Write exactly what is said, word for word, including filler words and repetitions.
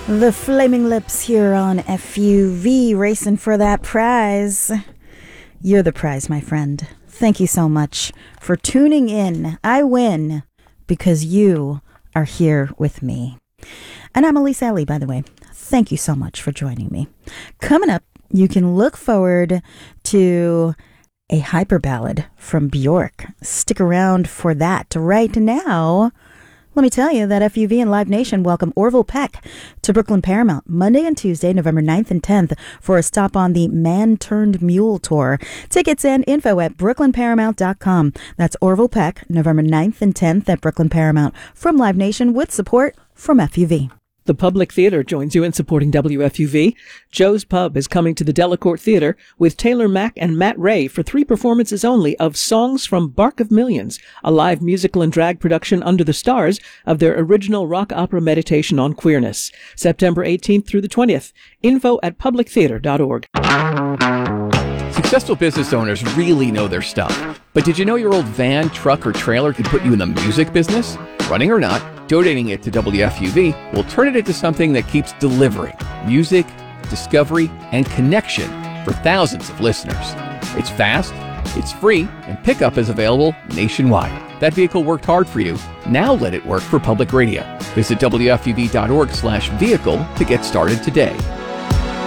The Flaming Lips here on F U V, racing for that prize. You're the prize, my friend. Thank you so much for tuning in. I win because you are here with me. And I'm Elise Ellie, by the way. Thank you so much for joining me. Coming up, you can look forward to a hyper ballad from Bjork. Stick around for that. Right now, let me tell you that F U V and Live Nation welcome Orville Peck to Brooklyn Paramount Monday and Tuesday, November ninth and tenth for a stop on the Man Turned Mule Tour. Tickets and info at brooklyn paramount dot com. That's Orville Peck, November ninth and tenth at Brooklyn Paramount from Live Nation with support from F U V. The Public Theater joins you in supporting W F U V. Joe's Pub is coming to the Delacorte Theater with Taylor Mack and Matt Ray for three performances only of Songs from Bark of Millions, a live musical and drag production under the stars of their original rock opera Meditation on Queerness. September eighteenth through the twentieth. Info at public theater dot org. Successful business owners really know their stuff. But did you know your old van, truck, or trailer could put you in the music business? Running or not, donating it to W F U V will turn it into something that keeps delivering music, discovery, and connection for thousands of listeners. It's fast, it's free, and pickup is available nationwide. That vehicle worked hard for you. Now let it work for public radio. Visit W F U V dot org slash vehicle to get started today.